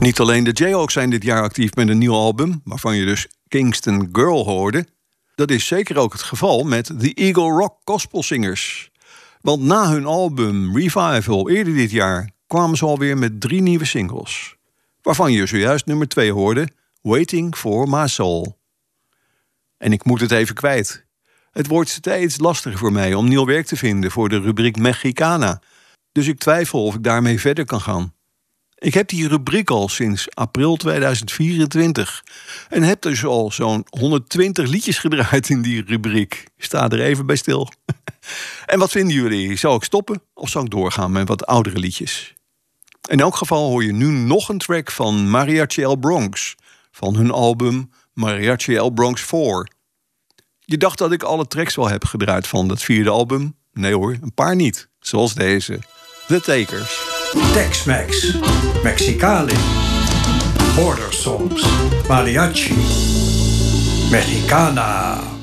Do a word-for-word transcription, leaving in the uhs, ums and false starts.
Niet alleen de Jayhawks zijn dit jaar actief met een nieuw album, waarvan je dus Kingston Girl hoorde. Dat is zeker ook het geval met de Eagle Rock Gospel Singers. Want na hun album Revival eerder dit jaar kwamen ze alweer met drie nieuwe singles. Waarvan je zojuist nummer twee hoorde, Waiting for My Soul. En ik moet het even kwijt. Het wordt steeds lastiger voor mij om nieuw werk te vinden voor de rubriek Mexicana. Dus ik twijfel of ik daarmee verder kan gaan. Ik heb die rubriek al sinds april tweeduizend vierentwintig. En heb dus al zo'n honderdtwintig liedjes gedraaid in die rubriek. Ik sta er even bij stil. En wat vinden jullie? Zal ik stoppen of zal ik doorgaan met wat oudere liedjes? In elk geval hoor je nu nog een track van Mariachi El Bronx. Van hun album Mariachi El Bronx vier. Je dacht dat ik alle tracks wel heb gedraaid van dat vierde album? Nee hoor, een paar niet. Zoals deze. The Takers. Tex-Mex, Mexicali, Border Songs, Mariachi, Mexicana.